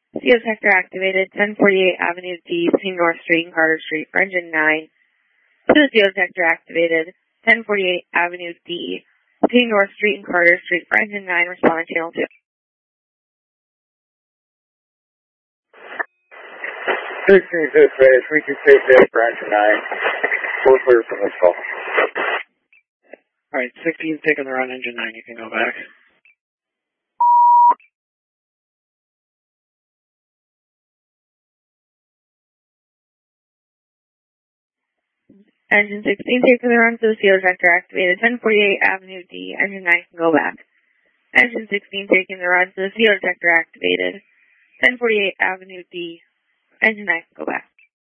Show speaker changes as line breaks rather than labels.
CO sector activated, 1048 Avenue D, between North Street and Carter Street for engine 9. To the CO sector activated, 1048 Avenue D, between North Street and Carter Street for engine 9, responding channel 2.
16 Fifth, we can take that for engine 9. We're clear from this call.
Alright, 16's taking the run, engine 9, you can go back.
Engine 16 taking the run to the CO sector activated, 1048 Avenue D, engine 9 can go back. Engine 16 taking the run to the CO sector activated, 1048 Avenue D, engine 9 can go back.